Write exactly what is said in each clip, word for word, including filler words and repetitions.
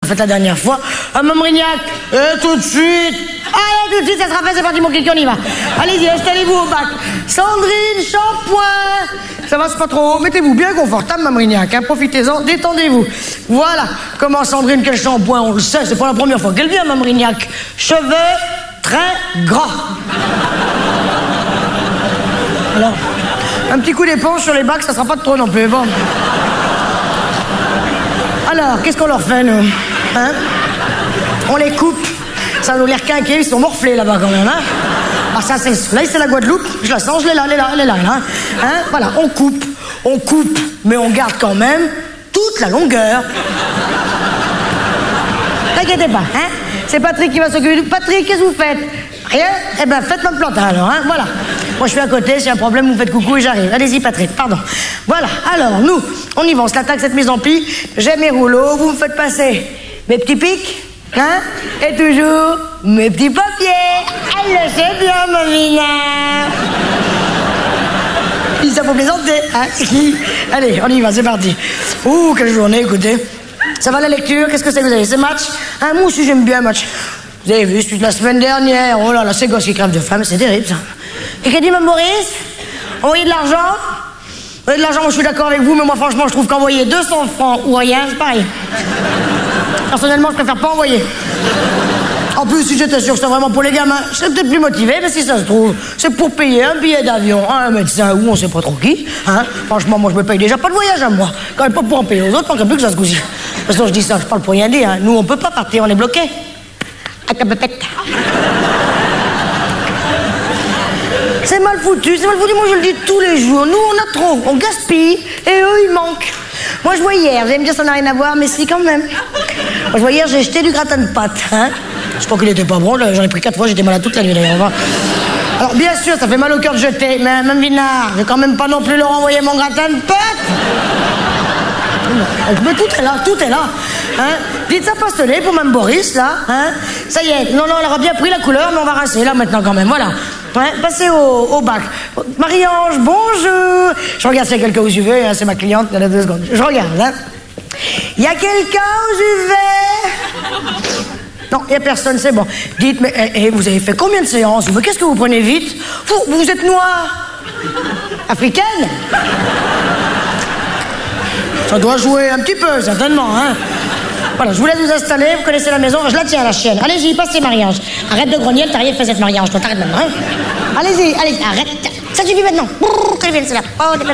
fait la dernière fois. Ah, Mme Rignac, et tout de suite. Allez, tout de suite, ça sera fait, c'est parti, mon kiki, on y va. Allez-y, installez-vous au bac. Sandrine, shampoing. Ça va, c'est pas trop haut. Mettez-vous bien confortable, Mme Rignac, hein. Profitez-en, détendez-vous. Voilà. Comment Sandrine, quel shampoing, on le sait, c'est pas la première fois qu'elle vient, Mme Rignac. Cheveux très gras. Alors, un petit coup d'éponge sur les bacs, ça sera pas de trop non plus, bon. Alors, qu'est-ce qu'on leur fait, nous? Hein? On les coupe. Ça nous l'air quinqué, ils sont morflés là-bas quand même, hein? Ah, ça, c'est... Là, c'est la Guadeloupe. Je la sens, je l'ai là, elle est là, elle est là, là. Hein? Voilà, on coupe. On coupe, mais on garde quand même toute la longueur. T'inquiétez pas, hein? C'est Patrick qui va s'occuper de... Patrick, qu'est-ce que vous faites? Rien? Eh ben, faites notre plantain alors, hein? Voilà. Moi, je suis à côté, s'il y a un problème, vous me faites coucou et j'arrive. Allez-y, Patrick, pardon. Voilà, alors, nous, on y va, on se l'attaque cette mise en pli. J'ai mes rouleaux, vous me faites passer mes petits pics, hein? Et toujours mes petits papiers. Elle le sait bien, mamina. Ça faut plaisanter, hein? Allez, on y va, c'est parti. Ouh, quelle journée, écoutez. Ça va la lecture? Qu'est-ce que c'est que vous avez? C'est match? Hein, moi aussi, j'aime bien match. Vous avez vu, celui de la semaine dernière. Oh là là, ces gosses qui crèvent de faim, c'est terrible, ça. Et qu'a dit Mme Maurice? Envoyer de l'argent? Envoyer de l'argent, moi je suis d'accord avec vous, mais moi franchement je trouve qu'envoyer deux cents francs ou rien, c'est pareil. Personnellement, je préfère pas envoyer. En plus, si j'étais sûr que c'était vraiment pour les gamins, je serais peut-être plus motivé, mais si ça se trouve, c'est pour payer un billet d'avion, un médecin ou on sait pas trop qui. Hein? Franchement, moi je me paye déjà pas de voyage à moi. Quand même pas pour en payer aux autres, tant qu'il plus que ça se gousille. De toute façon, je dis ça, je parle pour rien dire. Hein. Nous, on peut pas partir, on est bloqués. C'est mal foutu, c'est mal foutu, moi je le dis tous les jours. Nous on a trop, on gaspille et eux ils manquent. Moi je vois hier, vous allez me dire ça n'a rien à voir, mais si quand même. Moi je vois hier, j'ai jeté du gratin de pâtes. Hein. Je crois qu'il était pas bon, j'en ai pris quatre fois, j'étais malade toute la nuit d'ailleurs. Alors bien sûr, ça fait mal au cœur de jeter, mais même Vinard, je vais quand même pas non plus leur envoyer mon gratin de pâtes. Mais tout est là, tout est là. Hein? Dites ça pastonné pour Mme Boris, là. Hein? Ça y est, non, non, elle aura bien pris la couleur, mais on va rincer, là, maintenant, quand même, voilà. Hein? Passez au, au bac. Marie-Ange, bonjour. Je regarde s'il y a quelqu'un aux U V, hein, c'est ma cliente, il y en a deux secondes. Je regarde, hein. Il y a quelqu'un aux U V? Non, il n'y a personne, c'est bon. Dites, mais eh, eh, vous avez fait combien de séances? Mais qu'est-ce que vous prenez vite? Vous, vous êtes noire? Africaine? Ça doit jouer un petit peu, certainement, hein. Voilà, je vous laisse vous installer, vous connaissez la maison, je la tiens, la chienne. Allez-y, passez, Marie-Ange. Arrête de grogner, t'as rien fait cette Marie-Ange, toi, t'arrêtes maintenant, hein. Allez-y, allez, arrête. Ça suffit maintenant. Qu'elle vienne, c'est là.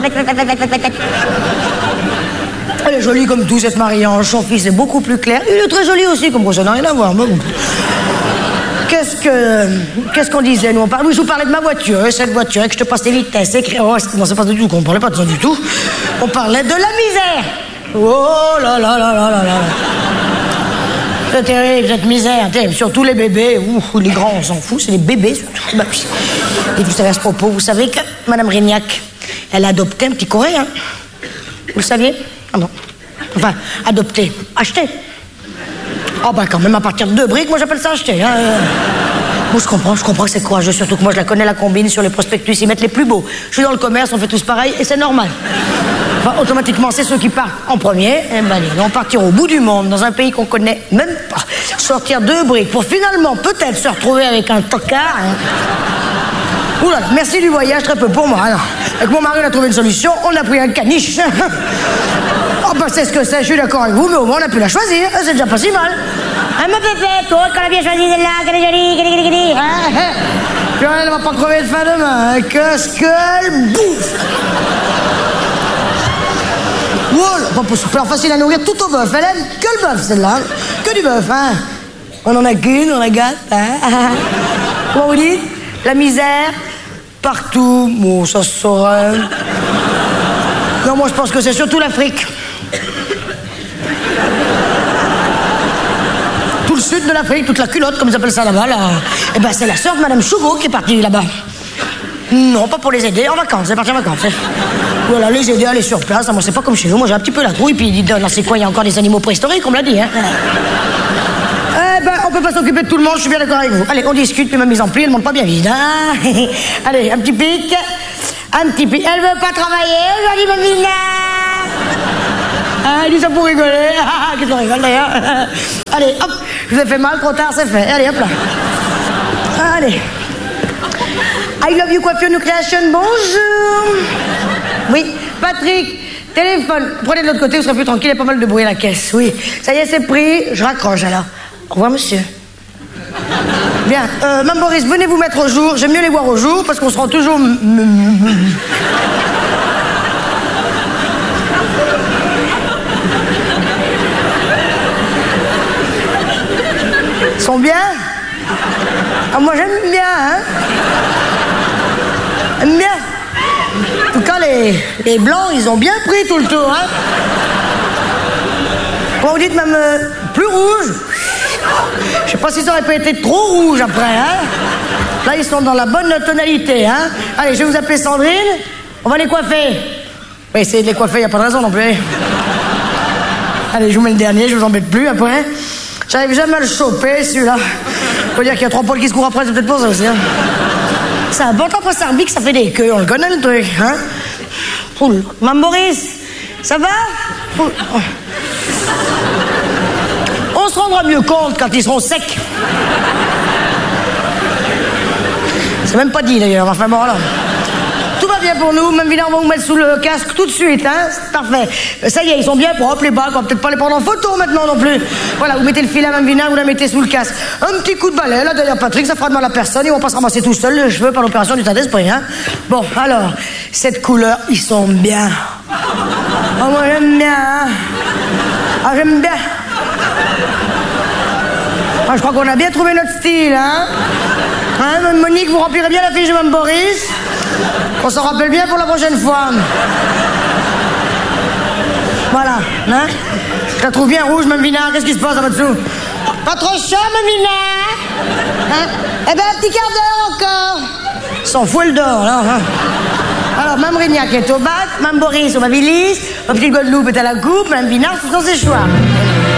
Elle est jolie comme tout, cette Marie-Ange. Son fils est beaucoup plus clair. Il est très joli aussi, comme quoi ça n'a rien à voir. Qu'est-ce que... Qu'est-ce qu'on disait, nous? On parlait... Oui, je vous parlais de ma voiture, cette voiture, et que je te passe les vitesses, écrit... Oh, non, c'est pas du tout qu'on parlait pas de ça du tout. On parlait de la misère. Oh là là là là là là. C'est terrible, cette misère, terrible. Surtout les bébés, ouh, les grands, on s'en fout, c'est les bébés, surtout. Bah, oui. Et vous savez à ce propos, vous savez que Mme Rignac, elle a adopté un petit Coréen. Vous le saviez? Ah bon. Enfin, adopté, acheté. Oh bah quand même, à partir de deux briques, moi j'appelle ça acheter. Hein. Moi je comprends, je comprends que c'est courageux, surtout que moi je la connais, la combine, sur les prospectus, ils mettent les plus beaux. Je suis dans le commerce, on fait tous pareil, et c'est normal. Enfin, automatiquement, c'est ceux qui partent en premier. Et ben allez, on partira au bout du monde, dans un pays qu'on connaît même pas. Sortir deux briques pour finalement peut-être se retrouver avec un tocard. Hein. Oula, merci du voyage, très peu pour moi. Alors, avec mon mari, on a trouvé une solution, on a pris un caniche. Oh bah c'est ce que c'est, je suis d'accord avec vous, mais au moins on a pu la choisir, c'est déjà pas si mal. Hein, ma pépette, toi, qu'on a bien choisi celle-là, qu'elle est jolie, qu'elle est jolie, qu'elle est jolie. Puis elle va pas crever de faim demain, hein. Qu'est-ce qu'elle bouffe. Voilà, pas pour super facile à nourrir tout au bœuf, elle aime que le bœuf celle-là, que du bœuf, hein. On en a qu'une, on la gâte, hein. Comment vous dites? La misère, partout, bon, ça se saurait. Non, moi je pense que c'est surtout l'Afrique. Tout le sud de l'Afrique, toute la culotte, comme ils appellent ça là-bas, là. Eh ben, c'est la sœur de Madame Chougo qui est partie là-bas. Non, pas pour les aider, en vacances, c'est parti en vacances. Voilà, les aider à aller sur place, moi c'est pas comme chez nous, moi j'ai un petit peu la trouille, puis dans ces coins, il y a encore des animaux préhistoriques, on me l'a dit, hein. Eh ben, on peut pas s'occuper de tout le monde, je suis bien d'accord avec vous. Allez, on discute, puis ma mise en pli, elle monte pas bien vite, hein. Allez, un petit pic, un petit pic. Elle veut pas travailler, aujourd'hui, ma Mina. Hein, il dit ça pour rigoler. Qu'est-ce qu'on rigole d'ailleurs? Allez, hop, je vous ai fait mal, trop tard, c'est fait. Allez, hop là. Allez. I love you coiffure new creation, bonjour. Oui, Patrick, téléphone. Prenez de l'autre côté, vous serez plus tranquille, il y a pas mal de bruit à la caisse. Oui, ça y est, c'est pris, je raccroche alors. Au revoir, monsieur. Bien, euh, Mme Boris, venez vous mettre au jour. J'aime mieux les voir au jour parce qu'on se rend toujours... Ils sont bien? Ah, moi j'aime bien, hein? J'aime bien. En tout cas, les, les blancs, ils ont bien pris tout le tour, hein? Comment vous dites même euh, plus rouge? Je sais pas si ça aurait pas été trop rouge après, hein? Là, ils sont dans la bonne tonalité, hein? Allez, je vais vous appeler Sandrine. On va les coiffer. Oui, essayez de les coiffer, y a pas de raison non plus. Allez, je vous mets le dernier, je vous embête plus après. J'arrive jamais à le choper, celui-là. Faut dire qu'il y a trois poils qui se courent après, c'est peut-être pour ça aussi, hein? C'est important pour Sarbic, ça fait des queues, on le connaît le truc, hein? Oul. Mme Boris, ça va? Oul. On se rendra mieux compte quand ils seront secs. C'est même pas dit d'ailleurs, enfin bon alors. Tout va bien pour nous, même Vina, on va vous mettre sous le casque tout de suite, hein? C'est parfait. Ça y est, ils sont bien propres les bacs, on va peut-être pas les prendre en photo maintenant non plus. Voilà, vous mettez le fil à Mme Vina, vous la mettez sous le casque. Un petit coup de balai, là derrière Patrick, ça fera de mal à personne, ils vont pas se ramasser tout seuls les cheveux par l'opération du tas d'esprit, hein? Bon, alors, cette couleur, ils sont bien. Oh, moi j'aime bien, hein? Ah, j'aime bien. Ah, je crois qu'on a bien trouvé notre style, hein? Hein, Mme Monique, vous remplirez bien la fiche de Mme Boris? On s'en rappelle bien pour la prochaine fois. Voilà, hein? Je la trouve bien rouge, Mme Vina. Qu'est-ce qui se passe là-dessous? Pas trop chaud, Mme Vina? Hein? Eh ben, un petit quart d'heure encore. S'en fout le d'or, là. Hein? Alors, Mme Rignac est au bac, Mme Boris au Babilis, ma petite Guadeloupe est à la coupe, Mme Vina, ce sont ses choix.